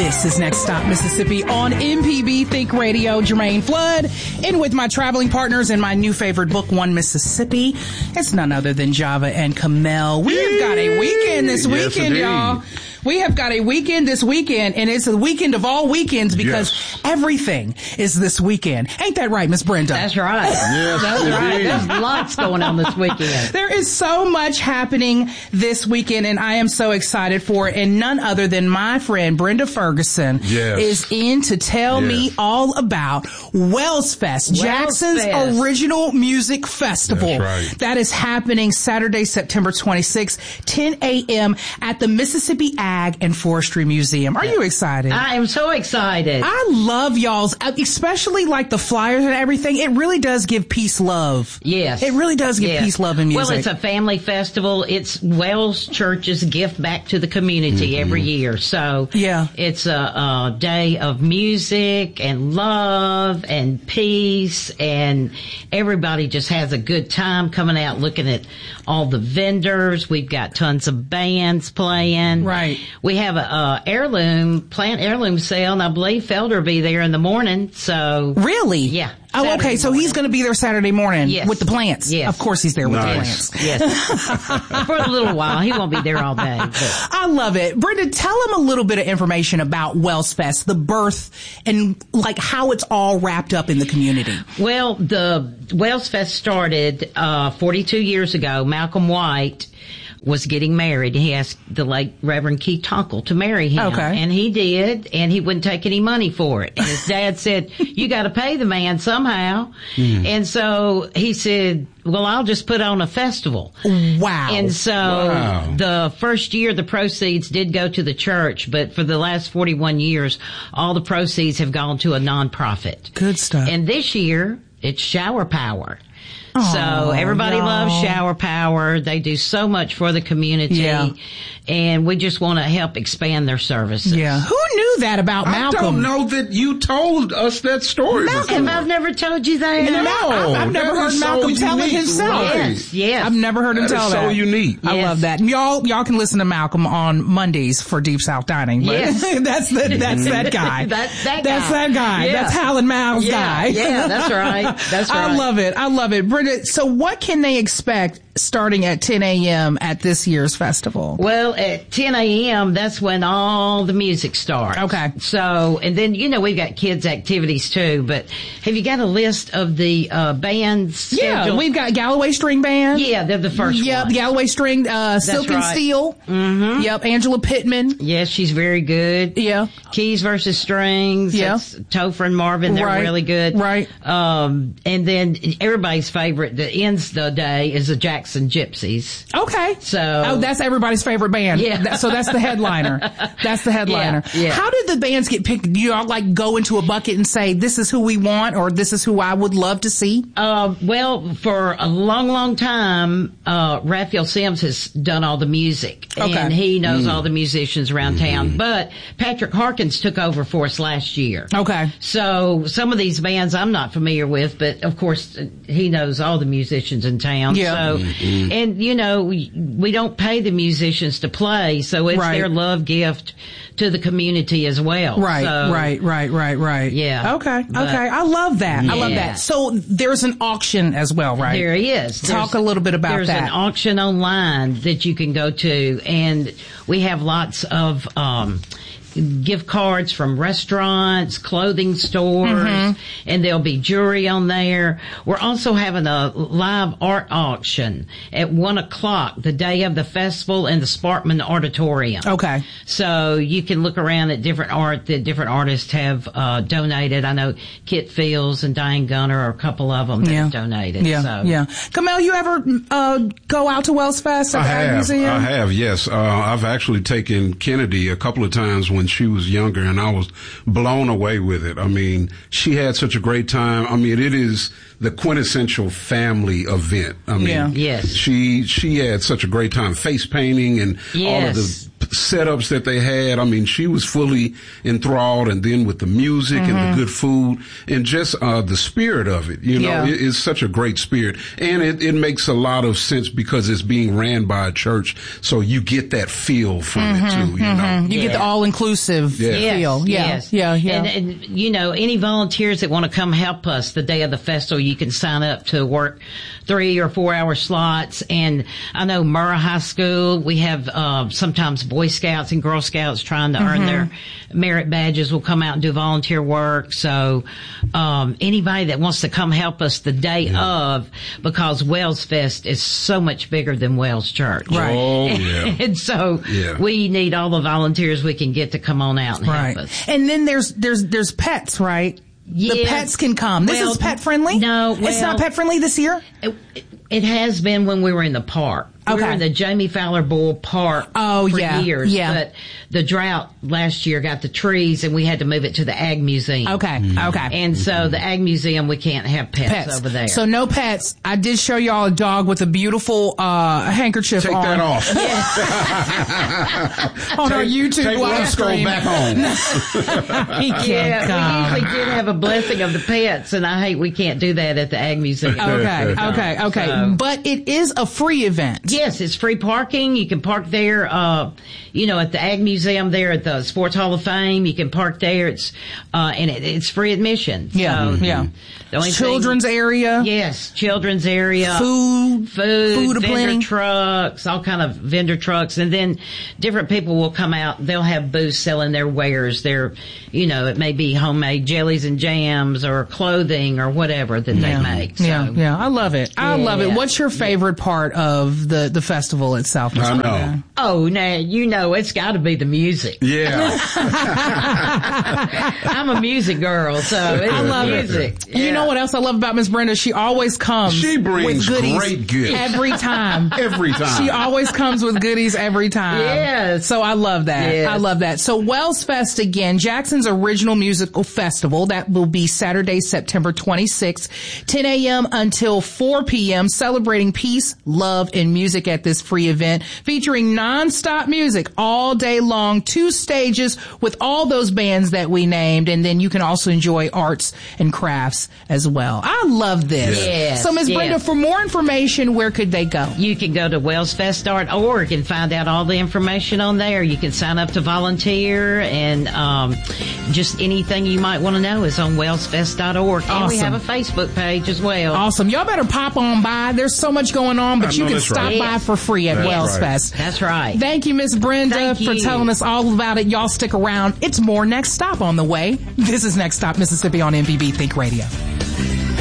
This is Next Stop Mississippi on MPB Think Radio. Jermaine Flood, in with my traveling partners in my new favorite book, One Mississippi. It's none other than Java and Kamel. We have got a weekend this weekend, y'all. We have got a weekend this weekend, and it's a weekend of all weekends because everything is this weekend. Ain't that right, Miss Brenda? That's right. Yes, that's right. There's lots going on this weekend. There is so much happening this weekend, and I am so excited for it. And none other than my friend Brenda Ferguson is in to tell me all about Wells Fest, Jackson's original music festival. That's right. That is happening Saturday, September 26th, 10 a.m. at the Mississippi Ag and Forestry Museum. Are you excited? I am so excited. I love y'all's, especially like the flyers and everything. It really does give peace love. Yes. It really does give peace, love, and music. Well, it's a family festival. It's Wells Church's gift back to the community every year. So it's a day of music and love and peace, and everybody just has a good time coming out looking at all the vendors. We've got tons of bands playing. Right. We have a plant heirloom sale, and I believe Felder will be there in the morning. So really? Yeah. Oh, Saturday okay. So morning. he's going to be there Saturday morning with the plants. Yes. Of course he's there with the plants. Yes. For a little while. He won't be there all day. But. I love it. Brenda, tell him a little bit of information about Wells Fest, the birth, and like how it's all wrapped up in the community. Well, the Wells Fest started 42 years ago. Malcolm White was getting married. He asked the late Reverend Keith Tonkel to marry him. Okay. And he did, and he wouldn't take any money for it. And his dad said, you got to pay the man somehow. And so he said, well, I'll just put on a festival. Wow. And so the first year, the proceeds did go to the church, but for the last 41 years, all the proceeds have gone to a nonprofit. Good stuff. And this year, it's Shower Power. So everybody loves Shower Power. They do so much for the community. And we just want to help expand their services. Yeah. Who knew that about Malcolm? I don't know that you told us that story before. I've never told you that. No, I've never heard Malcolm tell it himself. Yes. I've never heard him tell that. So unique. I love that. Y'all can listen to Malcolm on Mondays for Deep South Dining. But that's that guy. That's that guy. That's Hal and Mal's guy. Yeah, that's right. That's right. I love it. Brenda, so what can they expect starting at 10 a.m. at this year's festival? Well, at 10 a.m., that's when all the music starts. Okay. So, and then, we've got kids' activities too, but have you got a list of the bands scheduled? Yeah, we've got Galloway String Band. Yeah, they're the first one. Galloway String, Silk and Steel. Mm-hmm. Yep, Angela Pittman. Yes, she's very good. Yeah. Keys versus Strings. Yeah. That's Topher and Marvin, they're really good. Right. And then everybody's favorite that ends the day is the Jackson Gypsies. Okay. So. Oh, that's everybody's favorite band. Yeah. So that's the headliner. Yeah. How did the bands get picked? Do you all go into a bucket and say, this is who we want, or this is who I would love to see? Well, for a long, long time, Raphael Sims has done all the music. Okay. And he knows all the musicians around town. But Patrick Harkins took over for us last year. Okay. So some of these bands I'm not familiar with, but of course he knows all the musicians in town. Yeah. So, and we don't pay the musicians to play, so it's their love gift to the community as well. Right, so, right. Yeah. Okay. I love that. Yeah. I love that. So there's an auction as well, right? There is. Talk a little bit about that. There's an auction online that you can go to, and we have lots of gift cards from restaurants, clothing stores, and there'll be jewelry on there. We're also having a live art auction at 1:00 the day of the festival in the Sparkman Auditorium. Okay. So you can look around at different art that different artists have donated. I know Kit Fields and Diane Gunner are a couple of them that have donated. Yeah. Kamel, you ever go out to Wells Fest at the Ag Museum? I have, yes. I've actually taken Kennedy a couple of times when she was younger, and I was blown away with it. I mean, she had such a great time. I mean, it is the quintessential family event. I mean, yes. she had such a great time face painting and all of the setups that they had. I mean, she was fully enthralled, and then with the music and the good food and just the spirit of it, you know, it's such a great spirit. And it makes a lot of sense because it's being ran by a church, so you get that feel from it too, you know. You get the all-inclusive feel. Yes. And, you know, any volunteers that want to come help us the day of the festival, you can sign up to work 3 or 4 hour slots. And I know Murrah High School, we have sometimes Boy Scouts and Girl Scouts trying to earn their merit badges will come out and do volunteer work. So anybody that wants to come help us the day of, because Wells Fest is so much bigger than Wells Church. Right. Oh, yeah. And so we need all the volunteers we can get to come on out and help us. And then there's pets, right? Yes. The pets can come. This is pet friendly? No. It's not pet friendly this year? It has been when we were in the park. We were in the Jamie Fowler Bull Park for years. Yeah. But the drought last year got the trees and we had to move it to the Ag Museum. Okay. And so the Ag Museum, we can't have pets over there. So no pets. I did show y'all a dog with a beautiful handkerchief Take on. that off. On our YouTube take live stream. back home. He can't come. We usually did have a blessing of the pets, and I hate we can't do that at the Ag Museum. Okay. So, but it is a free event. Yes, it's free parking. You can park there, you know, at the Ag Museum there at the Sports Hall of Fame. You can park there. It's, and it's free admission. Yeah. The only children's area. Yes, children's area. Food vendor aplenty. trucks, all kind of vendor trucks. And then different people will come out. They'll have booths selling their wares. Their, you know, it may be homemade jellies and jams or clothing or whatever that they make. So, I love it. I love it. What's your favorite part of the festival itself? Ms. I Brenda? know. Oh, now, you know, it's got to be the music. Yeah. I'm a music girl, so it's I love music. it. You know what else I love about Miss Brenda? She always comes She brings with goodies great gifts. every time. Every time. She always comes with goodies every time. Yes. So I love that. Yes. I love that. So Wells Fest again, Jackson's original musical festival. That will be Saturday, September 26th, 10 a.m. until 4 p.m. Celebrating peace, love, and music at this free event, featuring non-stop music all day long, 2 stages with all those bands that we named, and then you can also enjoy arts and crafts as well. I love this. Yes. So Ms. Brenda, for more information, where could they go? You can go to wellsfest.org and find out all the information on there. You can sign up to volunteer, and just anything you might want to know is on wellsfest.org. Awesome. And we have a Facebook page as well. Awesome. Y'all better pop on by. There's so much going on, but I you know can that's stop right. by for free at That's Wells right. Fest. That's right. Thank you, Miss Brenda, Thank for you. telling us all about it. Y'all stick around. It's more Next Stop on the way. This is Next Stop Mississippi on MPB Think Radio.